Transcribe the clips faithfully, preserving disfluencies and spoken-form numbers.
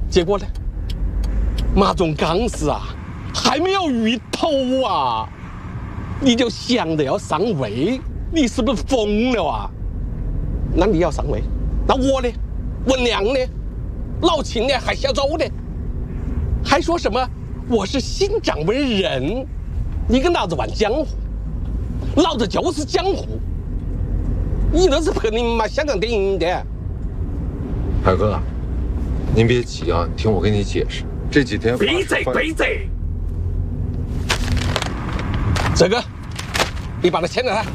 结果呢，马中刚时啊，还没有遇头啊，你就想着要上位，你是不是疯了啊？那你要上位，那我呢？文亮呢？老秦呢？还小周呢？还说什么我是新掌门人？你跟老子玩江湖，老子就是江湖。你那是拍的嘛香港电影的。 海哥，您别急啊，听我跟你解释。这几天闭嘴闭嘴！这个，你把它签了他。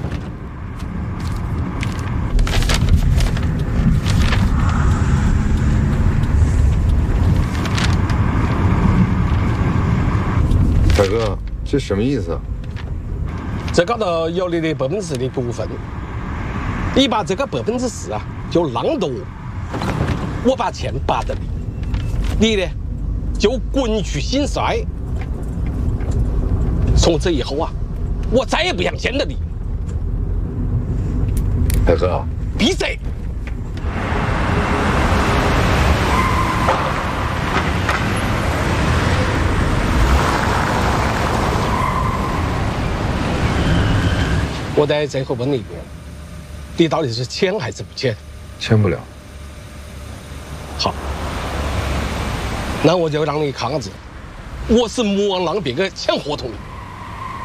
海哥，这什么意思啊？ 这高头有你的百分之十的股份，你把这个百分之十啊就让着我，我把钱扒着你，你呢就滚去兴衰。从此以后啊，我再也不想见到你。 海哥， 闭嘴！我在最后问你一遍，你到底是签还是不签？ 签不了。 好，那我就让你看子，我是莫让别个抢合同的。